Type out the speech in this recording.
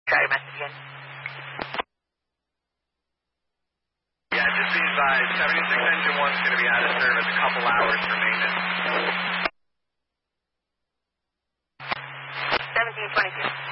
Try your message again. Yeah, just be advised, 76 engine 1's going to be out of service a couple hours for maintenance. 1722.